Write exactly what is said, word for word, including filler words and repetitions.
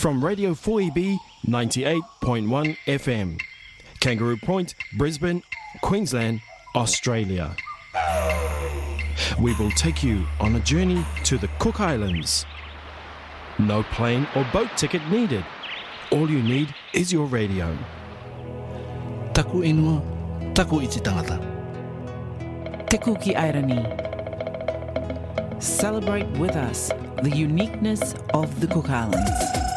From Radio four E B ninety-eight point one F M, Kangaroo Point, Brisbane, Queensland, Australia. We will take you on a journey to the Cook Islands. No plane or boat ticket needed. All you need is your radio. Taku inua, taku iti tangata. Te Kuki Airani. Celebrate with us the uniqueness of the Cook Islands.